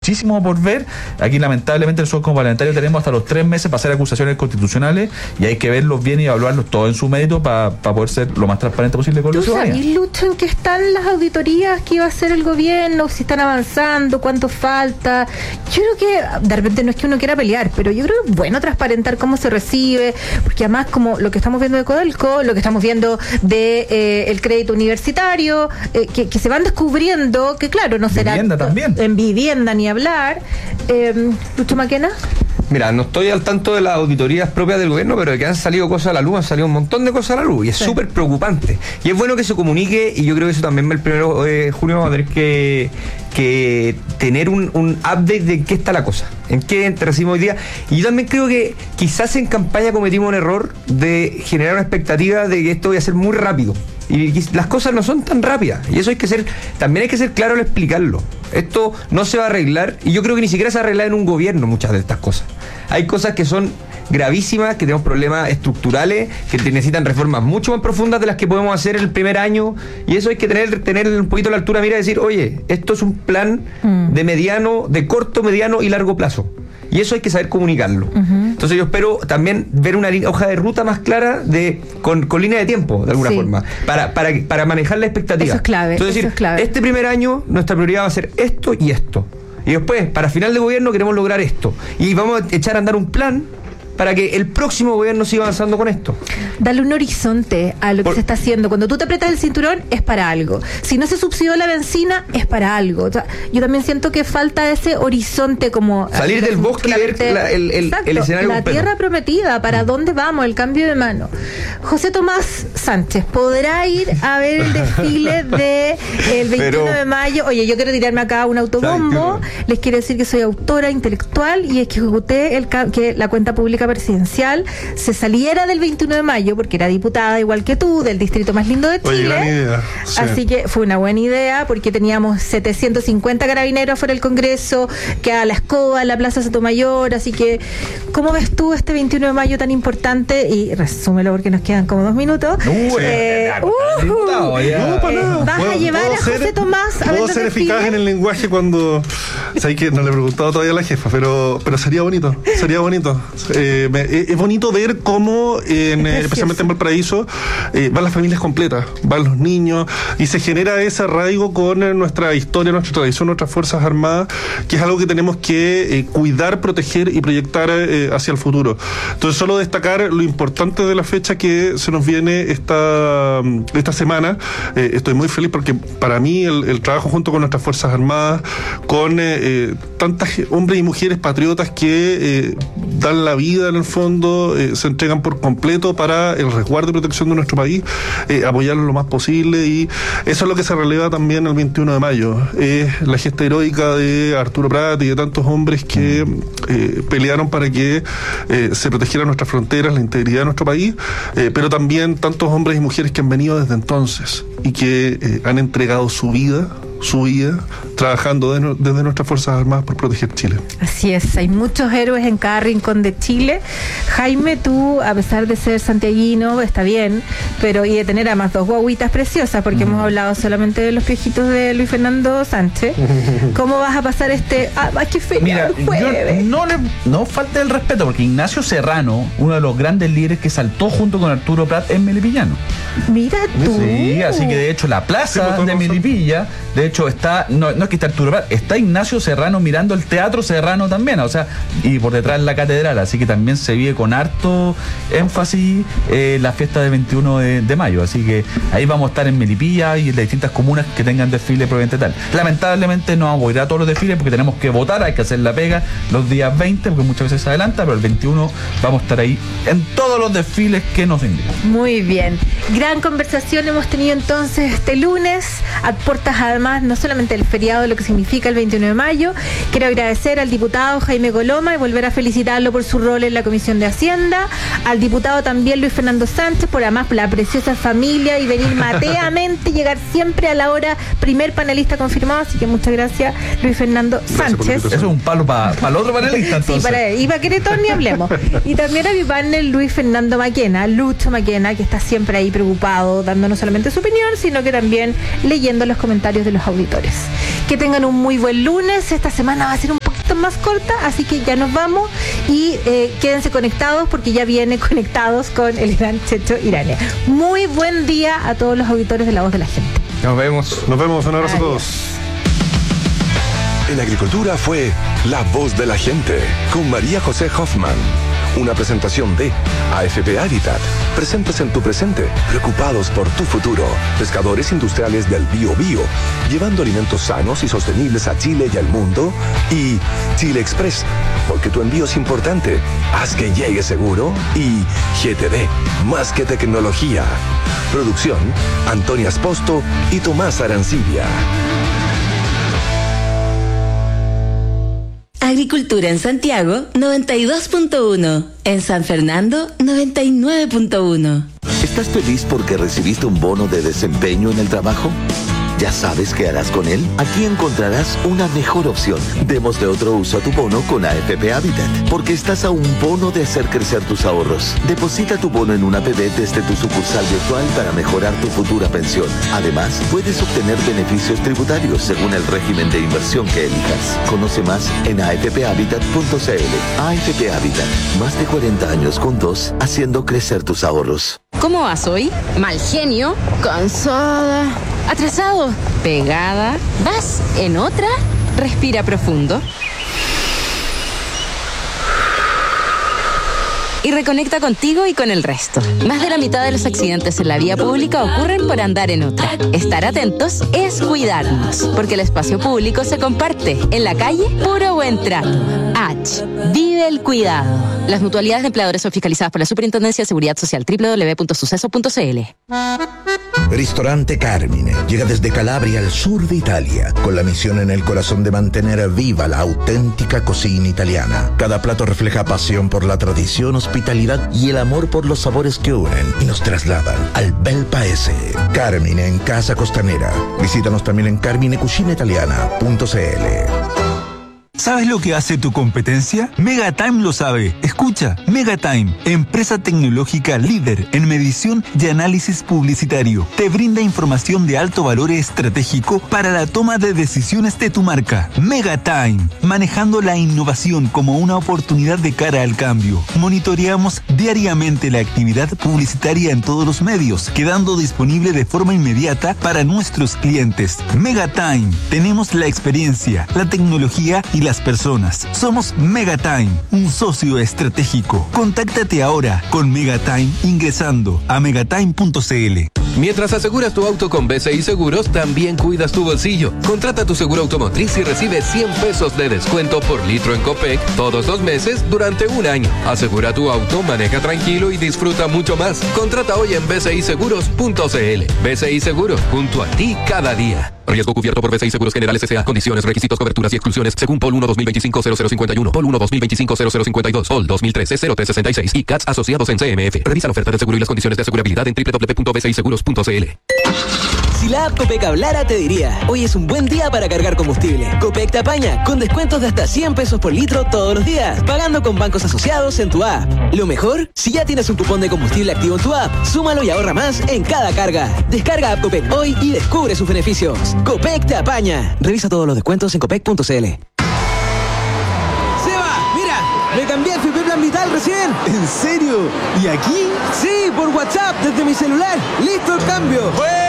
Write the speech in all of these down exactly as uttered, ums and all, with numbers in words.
muchísimo por ver. Aquí lamentablemente nosotros como parlamentarios tenemos hasta los tres meses para hacer acusaciones constitucionales y hay que verlos bien y evaluarlos todos en su mérito para pa poder ser lo más transparente posible con la ciudadanía. ¿Tú sabes, Lucho, en qué están las auditorías que iba a hacer el gobierno? Si están avanzando, cuánto falta. Yo creo que de repente no es que uno quiera pelear, pero yo creo que es bueno transparentar cómo se recibe, porque además como lo que estamos viendo de Codelco, lo que estamos viendo de eh, el crédito universitario, eh, que, que se van descubriendo que claro, no será vivienda también. En vivienda ni hablar. Eh, Lucho Maquena. Mira, no estoy al tanto de las auditorías propias del gobierno, pero de que han salido cosas a la luz, han salido un montón de cosas a la luz y es súper sí. preocupante. Y es bueno que se comunique y yo creo que eso también el primero de junio vamos a tener que, que tener un, un update de en qué está la cosa, en qué recibimos hoy día. Y yo también creo que quizás en campaña cometimos un error de generar una expectativa de que esto vaya a ser muy rápido. Y las cosas no son tan rápidas. Y eso hay que ser, también hay que ser claro al explicarlo. Esto no se va a arreglar, y yo creo que ni siquiera se va a arreglar en un gobierno muchas de estas cosas. Hay cosas que son gravísimas, que tenemos problemas estructurales, que necesitan reformas mucho más profundas de las que podemos hacer el primer año, y eso hay que tener, tener un poquito la altura, mira, decir, oye, esto es un plan mm. de mediano, de corto, mediano y largo plazo. Y eso hay que saber comunicarlo. Uh-huh. Entonces yo espero también ver una hoja de ruta más clara de con, con línea de tiempo, de alguna sí. forma, para, para, para manejar la expectativa. Eso es clave. Entonces eso decir, es clave. Este primer año nuestra prioridad va a ser esto y esto. Y después, para final de gobierno queremos lograr esto. Y vamos a echar a andar un plan para que el próximo gobierno siga avanzando con esto. Dale un horizonte a lo que Por... se está haciendo. Cuando tú te apretas el cinturón, es para algo. Si no se subsidió la benzina, es para algo. O sea, yo también siento que falta ese horizonte como... Salir del bosque y ver la, el, el, exacto, el escenario la completo. Tierra prometida, ¿para mm. dónde vamos? El cambio de mano. José Tomás Sánchez, ¿podrá ir a ver el desfile del veintiuno Pero... de mayo? Oye, yo quiero tirarme acá un autobombo. Les quiero decir que soy autora intelectual y es que ejecuté el, que la cuenta pública presidencial se saliera del veintiuno de mayo porque era diputada igual que tú del distrito más lindo de Chile. Oye, gran idea. Sí. Así que fue una buena idea porque teníamos setecientos cincuenta carabineros afuera del Congreso, que a la escoba, a la Plaza Sotomayor. Así que, ¿cómo ves tú este veintiuno de mayo tan importante? Y resúmelo porque nos quedan como dos minutos. Uh, eh, uh, uh, no, eh, ¿Vas ¿Puedo, a llevar a José ser, Tomás a Puedo ser eficaz en el lenguaje cuando... Sabes que no le he preguntado todavía a la jefa, pero, pero sería bonito. Sería bonito. Eh, me, es bonito ver cómo, en, eh, especialmente en Valparaíso, eh, van las familias completas, van los niños, y se genera ese arraigo con eh, nuestra historia, nuestra tradición, nuestras Fuerzas Armadas, que es algo que tenemos que eh, cuidar, proteger y proyectar eh, hacia el futuro. Entonces, solo destacar lo importante de la fecha que se nos viene esta, esta semana. Eh, estoy muy feliz porque para mí el, el trabajo junto con nuestras Fuerzas Armadas, con eh, eh, tantas hombres y mujeres patriotas que eh, dan la vida en el fondo, eh, se entregan por completo para el resguardo y protección de nuestro país, eh, apoyarlo lo más posible, y eso es lo que se releva también el veintiuno de mayo. Es eh, la gesta heroica de Arturo Prat y de tantos hombres que eh, pelearon para que eh, se protegieran nuestras fronteras, la integridad de nuestro país, eh, pero también tantos hombres y mujeres que han venido desde entonces y que eh, han entregado su vida su vida trabajando de no, desde nuestras Fuerzas Armadas por proteger Chile. Así es, hay muchos héroes en cada rincón de Chile. Jaime, tú, a pesar de ser santiaguino, está bien, pero y de tener además dos guaguitas preciosas, porque mm. hemos hablado solamente de los piojitos de Luis Fernando Sánchez. ¿Cómo vas a pasar este... Ah, qué feo, Mira, yo no, le, no falta el respeto, porque Ignacio Serrano, uno de los grandes líderes que saltó junto con Arturo Prat en Melipillano. Mira tú. Sí, así que de hecho la plaza sí, de Melipilla, de hecho está, no, no es que está Arturo Prat, está Ignacio Serrano mirando el Teatro Serrano también, o sea, y por detrás la catedral, así que también se vive con harto énfasis eh, la fiesta del veintiuno de mayo, así que ahí vamos a estar en Melipilla y en las distintas comunas que tengan desfile probablemente tal. Lamentablemente no vamos a ir a todos los desfiles porque tenemos que votar, hay que hacer la pega los días veinte, porque muchas veces se adelanta, pero el veintiuno vamos a estar ahí en todos los desfiles que nos indican. Muy bien, gran conversación hemos tenido entonces este lunes, a puertas además no solamente el feriado de lo que significa el veintiuno de mayo. Quiero agradecer al diputado Jaime Coloma y volver a felicitarlo por su rol en la Comisión de Hacienda, al diputado también Luis Fernando Sánchez por además la preciosa familia y venir mateamente, llegar siempre a la hora, primer panelista confirmado, así que muchas gracias Luis Fernando Sánchez. Eso es un palo para pa el otro panelista entonces. Sí, para él. Y para Queretón ni hablemos. Y también a mi partner Luis Fernando Maquena, Lucho Maquena, que está siempre ahí preocupado, dando no solamente su opinión, sino que también leyendo los comentarios de los auditores. Que tengan un muy buen lunes. Esta semana va a ser un más corta, así que ya nos vamos y eh, quédense conectados porque ya viene Conectados con el gran Checho Irane. Muy buen día a todos los auditores de La Voz de la Gente. Nos vemos. Nos vemos, un abrazo. Adiós. A todos. En Agricultura fue La Voz de la Gente con María José Hoffman. Una presentación de A F P Habitat. Presentes en tu presente, preocupados por tu futuro. Pescadores industriales del Bio Bio, llevando alimentos sanos y sostenibles a Chile y al mundo. Y Chile Express, porque tu envío es importante. Haz que llegue seguro. Y G T D, más que tecnología. Producción, Antonia Esposto y Tomás Arancibia. Agricultura en Santiago, noventa y dos punto uno. En San Fernando, noventa y nueve punto uno. ¿Estás feliz porque recibiste un bono de desempeño en el trabajo? ¿Ya sabes qué harás con él? Aquí encontrarás una mejor opción. Démosle otro uso a tu bono con A F P Habitat, porque estás a un bono de hacer crecer tus ahorros. Deposita tu bono en una A P B desde tu sucursal virtual para mejorar tu futura pensión. Además, puedes obtener beneficios tributarios según el régimen de inversión que elijas. Conoce más en a f p habitat punto c l. A F P Habitat, más de cuarenta años juntos, haciendo crecer tus ahorros. ¿Cómo vas hoy? Mal genio, cansada, atrasado, pegada. ¿Vas en otra? Respira profundo. Y reconecta contigo y con el resto. Más de la mitad de los accidentes en la vía pública ocurren por andar en otra. Estar atentos es cuidarnos, porque el espacio público se comparte. En la calle, puro buen trato. H. Vive el cuidado. Las mutualidades de empleadores son fiscalizadas por la Superintendencia de Seguridad Social. doble u doble u doble u punto suceso punto c l. Ristorante Carmine llega desde Calabria al sur de Italia, con la misión en el corazón de mantener viva la auténtica cocina italiana. Cada plato refleja pasión por la tradición, hospitalidad y el amor por los sabores que unen y nos trasladan al bel paese. Carmine en Casa Costanera. Visítanos también en carmine cucina italiana punto c l. ¿Sabes lo que hace tu competencia? Megatime lo sabe. Escucha, Megatime, empresa tecnológica líder en medición y análisis publicitario. Te brinda información de alto valor estratégico para la toma de decisiones de tu marca. Megatime, manejando la innovación como una oportunidad de cara al cambio. Monitoreamos diariamente la actividad publicitaria en todos los medios, quedando disponible de forma inmediata para nuestros clientes. Megatime, tenemos la experiencia, la tecnología y la las personas. Somos Megatime, un socio estratégico. Contáctate ahora con Megatime ingresando a megatime punto c l. Mientras aseguras tu auto con B C I Seguros, también cuidas tu bolsillo. Contrata tu seguro automotriz y recibe cien pesos de descuento por litro en Copec todos los meses durante un año. Asegura tu auto, maneja tranquilo y disfruta mucho más. Contrata hoy en b c i seguros punto c l. B C I Seguros, junto a ti cada día. Riesgo cubierto por B C I Seguros Generales S A. Condiciones, requisitos, coberturas y exclusiones según P O L uno dos mil veinticinco cero cero cincuenta y uno, P O L uno dos mil veinticinco cero cero cincuenta y dos, P O L dos mil trece cero tres sesenta y seis y C A T S asociados en C M F. Revisa la oferta de seguro y las condiciones de asegurabilidad en doble u doble u doble u punto b c i seguros punto c l. Si la app Copec hablara, te diría: hoy es un buen día para cargar combustible. Copec te apaña con descuentos de hasta cien pesos por litro todos los días, pagando con bancos asociados en tu app. Lo mejor, si ya tienes un cupón de combustible activo en tu app, súmalo y ahorra más en cada carga. Descarga app Copec hoy y descubre sus beneficios. Copec te apaña. Revisa todos los descuentos en copec punto c l. ¡Seba! ¡Mira! Me cambié a F P Plan Vital recién. ¿En serio? ¿Y aquí? Sí, por WhatsApp, desde mi celular. ¡Listo el cambio!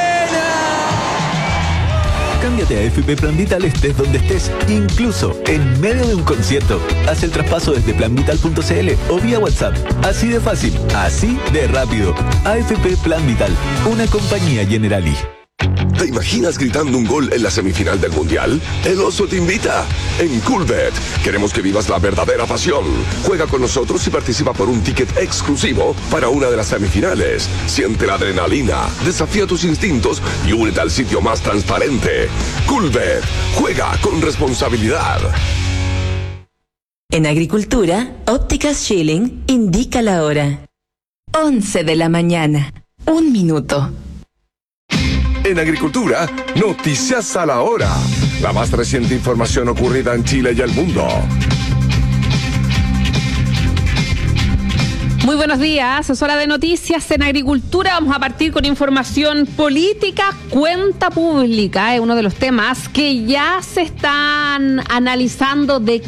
Cámbiate a F P Plan Vital estés donde estés, incluso en medio de un concierto. Haz el traspaso desde plan vital punto c l o vía WhatsApp. Así de fácil, así de rápido. A F P Plan Vital, una compañía Generali. ¿Te imaginas gritando un gol en la semifinal del Mundial? El Oso te invita. En Coolbet queremos que vivas la verdadera pasión. Juega con nosotros y participa por un ticket exclusivo para una de las semifinales. Siente la adrenalina, desafía tus instintos y únete al sitio más transparente. Coolbet, juega con responsabilidad. En Agricultura, Ópticas Schilling indica la hora. once de la mañana. Un minuto. En Agricultura, noticias a la hora. La más reciente información ocurrida en Chile y el mundo. Muy buenos días, es hora de noticias en Agricultura. Vamos a partir con información política. Cuenta pública es uno de los temas que ya se están analizando de